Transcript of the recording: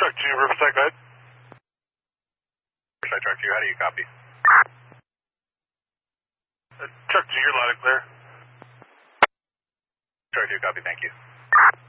Truck 2, Riverside, go ahead. Riverside, Truck 2, how do you copy? Truck 2, you're loud and clear. Truck 2, copy, thank you.